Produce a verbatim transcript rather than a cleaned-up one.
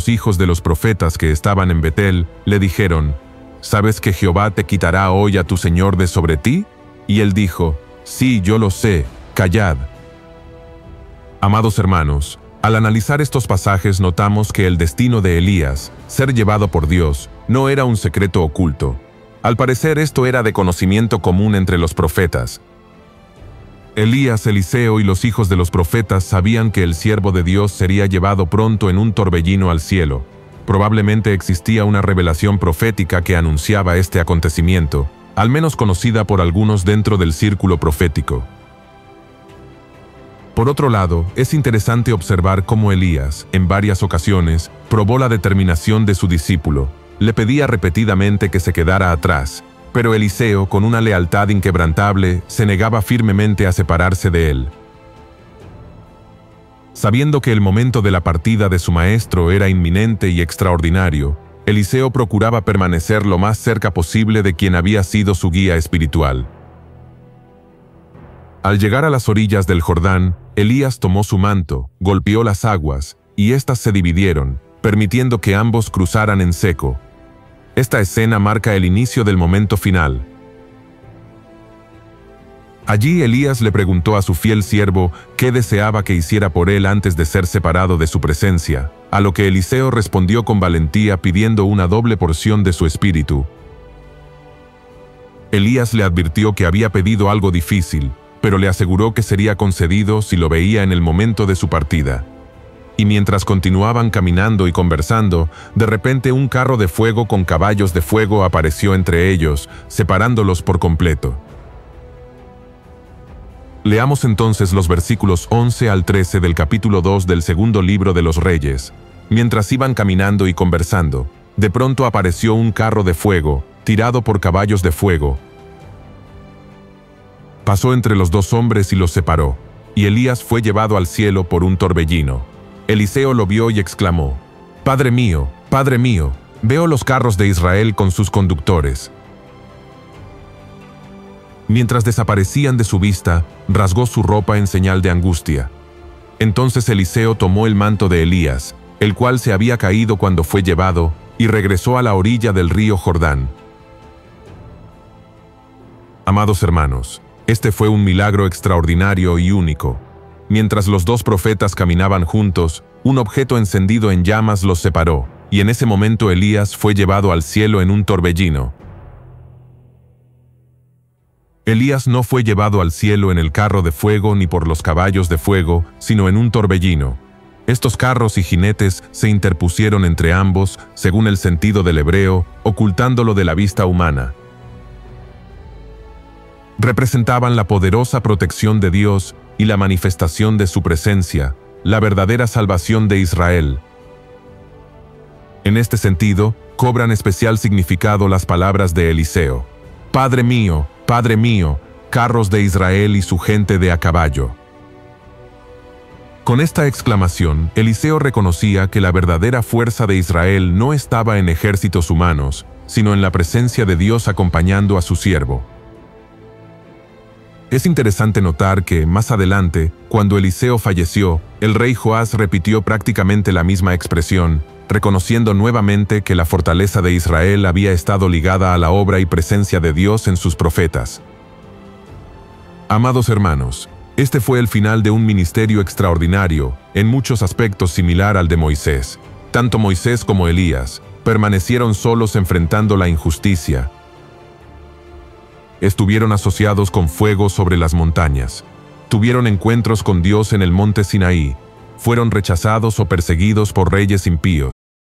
los hijos de los profetas que estaban en Betel le dijeron: ¿Sabes que Jehová te quitará hoy a tu señor de sobre ti? Y él dijo: Sí, yo lo sé, callad. Amados hermanos, al analizar estos pasajes notamos que el destino de Elías, ser llevado por Dios, no era un secreto oculto. Al parecer esto era de conocimiento común entre los profetas. Elías, Eliseo y los hijos de los profetas sabían que el siervo de Dios sería llevado pronto en un torbellino al cielo. Probablemente existía una revelación profética que anunciaba este acontecimiento, al menos conocida por algunos dentro del círculo profético. Por otro lado, es interesante observar cómo Elías, en varias ocasiones, probó la determinación de su discípulo. Le pedía repetidamente que se quedara atrás, pero Eliseo, con una lealtad inquebrantable, se negaba firmemente a separarse de él. Sabiendo que el momento de la partida de su maestro era inminente y extraordinario, Eliseo procuraba permanecer lo más cerca posible de quien había sido su guía espiritual. Al llegar a las orillas del Jordán, Elías tomó su manto, golpeó las aguas, y éstas se dividieron, permitiendo que ambos cruzaran en seco. Esta escena marca el inicio del momento final. Allí Elías le preguntó a su fiel siervo qué deseaba que hiciera por él antes de ser separado de su presencia, a lo que Eliseo respondió con valentía pidiendo una doble porción de su espíritu. Elías le advirtió que había pedido algo difícil, pero le aseguró que sería concedido si lo veía en el momento de su partida. Y mientras continuaban caminando y conversando, de repente un carro de fuego con caballos de fuego apareció entre ellos, separándolos por completo. Leamos entonces los versículos once al trece del capítulo dos del segundo libro de los Reyes. Mientras iban caminando y conversando, de pronto apareció un carro de fuego, tirado por caballos de fuego. Pasó entre los dos hombres y los separó, y Elías fue llevado al cielo por un torbellino. Eliseo lo vio y exclamó: «Padre mío, Padre mío, veo los carros de Israel con sus conductores». Mientras desaparecían de su vista, rasgó su ropa en señal de angustia. Entonces Eliseo tomó el manto de Elías, el cual se había caído cuando fue llevado, y regresó a la orilla del río Jordán. Amados hermanos, este fue un milagro extraordinario y único. Mientras los dos profetas caminaban juntos, un objeto encendido en llamas los separó, y en ese momento Elías fue llevado al cielo en un torbellino. Elías no fue llevado al cielo en el carro de fuego ni por los caballos de fuego, sino en un torbellino. Estos carros y jinetes se interpusieron entre ambos, según el sentido del hebreo, ocultándolo de la vista humana. Representaban la poderosa protección de Dios y la manifestación de su presencia, la verdadera salvación de Israel. En este sentido, cobran especial significado las palabras de Eliseo: «Padre mío, Padre mío, carros de Israel y su gente de a caballo». Con esta exclamación, Eliseo reconocía que la verdadera fuerza de Israel no estaba en ejércitos humanos, sino en la presencia de Dios acompañando a su siervo. Es interesante notar que, más adelante, cuando Eliseo falleció, el rey Joás repitió prácticamente la misma expresión, reconociendo nuevamente que la fortaleza de Israel había estado ligada a la obra y presencia de Dios en sus profetas. Amados hermanos, este fue el final de un ministerio extraordinario, en muchos aspectos similar al de Moisés. Tanto Moisés como Elías permanecieron solos enfrentando la injusticia. Estuvieron asociados con fuego sobre las montañas. Tuvieron encuentros con Dios en el monte Sinaí. Fueron rechazados o perseguidos por reyes impíos.